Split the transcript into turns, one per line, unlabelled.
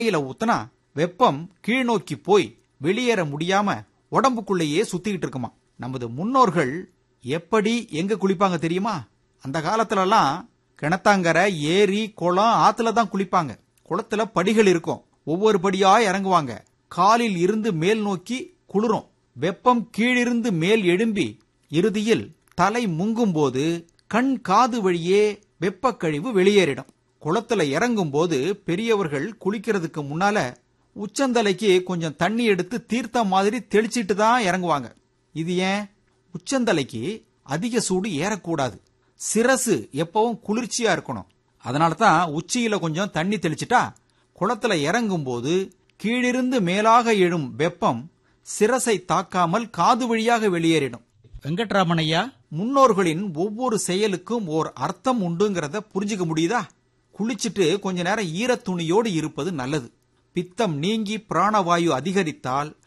ஊத்துனா வெப்பம் கீழ் நோக்கி போய் வெளியேற முடியாம உடம்புக்குள்ளேயே சுத்திக்கிட்டு இருக்குமா. நமது முன்னோர்கள் எப்படி எங்க குளிப்பாங்க தெரியுமா? அந்த காலத்துல எல்லாம் கிணத்தாங்கரை, ஏரி, குளம், ஆத்துல தான் குளிப்பாங்க. குளத்துல படிகள் இருக்கும். ஒவ்வொரு படியா இறங்குவாங்க. காலில் இருந்து மேல் நோக்கி குளிரும். வெப்பம் கீழிருந்து மேல் எழும்பி இறுதியில் தலை முங்கும் போது கண் காது வழியே வெப்பக்கழிவு வெளியேறிடும். குளத்துல இறங்கும் போது பெரியவர்கள் குளிக்கிறதுக்கு முன்னால உச்சந்தலைக்கு கொஞ்சம் தண்ணி எடுத்து தீர்த்தம் மாதிரி தெளிச்சிட்டு தான் இறங்குவாங்க. இது ஏன்? உச்சந்தலைக்கு அதிக சூடு ஏறக்கூடாது. சிரசு எப்பவும் குளிர்ச்சியா இருக்கணும். அதனால தான் உச்சியில கொஞ்சம் தண்ணி தெளிச்சிட்டா குளத்துல இறங்கும் போது கீழிருந்து மேலாக எழும் வெப்பம் சிரசை தாக்காமல் காது வழியாக வெளியேறிடும்.
வெங்கட்ராமனையா,
முன்னோர்களின் ஒவ்வொரு செயலுக்கும் ஓர் அர்த்தம் உண்டுங்கிறத புரிஞ்சுக்க முடியுதா? குளிச்சிட்டு கொஞ்ச நேரம் ஈரத்துணியோடு இருப்பது நல்லது. பித்தம் நீங்கி பிராணவாயு அதிகரித்தால்